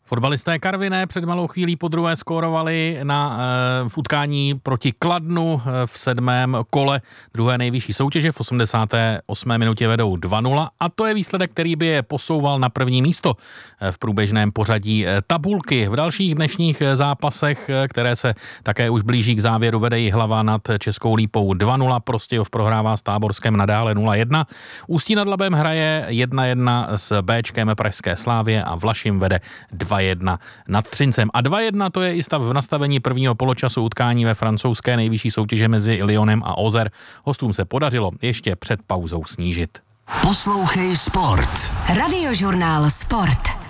Fotbalisté Karviné před malou chvílí podruhé skórovali v utkání proti Kladnu v 7. kole druhé nejvyšší soutěže. V 88. minutě vedou 2-0 a to je výsledek, který by je posouval na první místo v průběžném pořadí tabulky. V dalších dnešních zápasech, které se také už blíží k závěru, vede Jihlava nad Českou Lípou 2-0, Prostějov prohrává s Táborskem nadále 0-1. Ústí nad Labem hraje 1-1 s Béčkem Pražské Slávie a Vlašim vede 2-1 nad Třincem. A 2-1 to je i stav v nastavení prvního poločasu utkání ve francouzské nejvyšší soutěži mezi Lyonem a Auxerre. Hostům se podařilo ještě před pauzou snížit. Poslouchej Sport. Radiožurnál Sport.